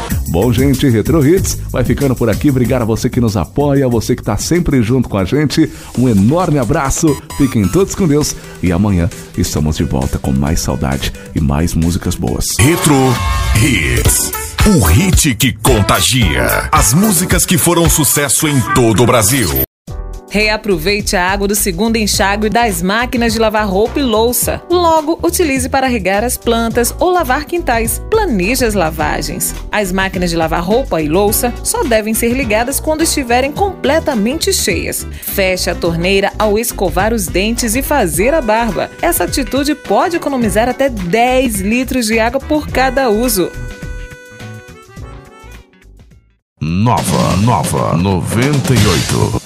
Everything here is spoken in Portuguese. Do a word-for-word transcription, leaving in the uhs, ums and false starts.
Bom, gente, Retro Hits vai ficando por aqui. Obrigado a você que nos apoia, você que tá sempre junto com a gente. Um enorme abraço, fiquem todos com Deus. E amanhã estamos de volta com mais saudade e mais músicas boas. Retro Hits, o hit que contagia. As músicas que foram sucesso em todo o Brasil. Reaproveite a água do segundo enxágue das máquinas de lavar roupa e louça. Logo, utilize para regar as plantas ou lavar quintais. Planeje as lavagens. As máquinas de lavar roupa e louça só devem ser ligadas quando estiverem completamente cheias. Feche a torneira ao escovar os dentes e fazer a barba. Essa atitude pode economizar até dez litros de água por cada uso. Nova, nova, noventa e oito.